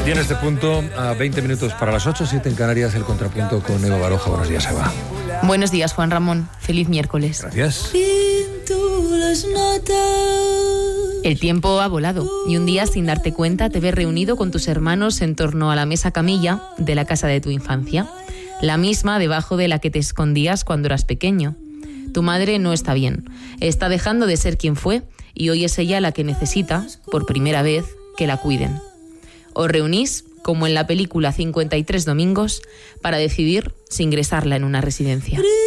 Y en este punto, a 20 minutos para las 8, 7 en Canarias, el contrapunto con Eva Baroja. Buenos días, Eva. Buenos días, Juan Ramón. Feliz miércoles. Gracias. El tiempo ha volado y un día, sin darte cuenta, te ves reunido con tus hermanos en torno a la mesa camilla de la casa de tu infancia, la misma debajo de la que te escondías cuando eras pequeño. Tu madre no está bien, está dejando de ser quien fue y hoy es ella la que necesita, por primera vez, que la cuiden. Os reunís, como en la película 53 domingos, para decidir si ingresarla en una residencia.